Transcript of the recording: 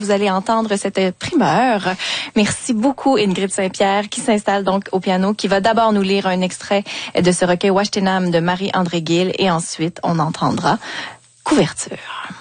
Vous allez entendre cette primeur. Merci beaucoup Ingrid Saint-Pierre qui s'installe donc au piano, qui va d'abord nous lire un extrait de ce recueil Washtenam de Marie-André Gill et ensuite on entendra Couverture.